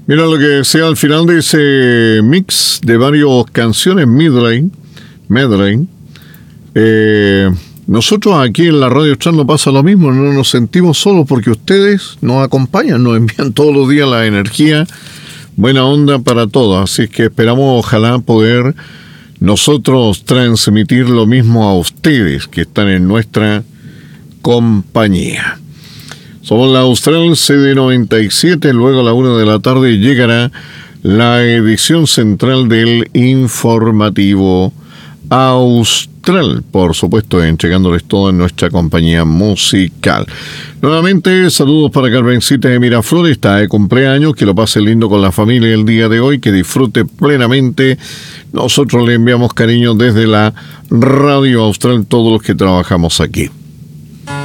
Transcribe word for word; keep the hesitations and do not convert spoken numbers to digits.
Mira lo que decía al final de ese mix de varias canciones, medley, medley. Eh, nosotros aquí en la Radio Austral no pasa lo mismo, no nos sentimos solos porque ustedes nos acompañan, nos envían todos los días la energía, buena onda para todos, así que esperamos ojalá poder nosotros transmitir lo mismo a ustedes que están en nuestra compañía. Somos la Austral C D noventa y siete, luego a la una de la tarde llegará la edición central del informativo Austral, por supuesto entregándoles todo en nuestra compañía musical. Nuevamente, saludos para Carmencita de Miraflores, está de cumpleaños, que lo pase lindo con la familia el día de hoy, que disfrute plenamente. Nosotros le enviamos cariño desde la Radio Austral, todos los que trabajamos aquí.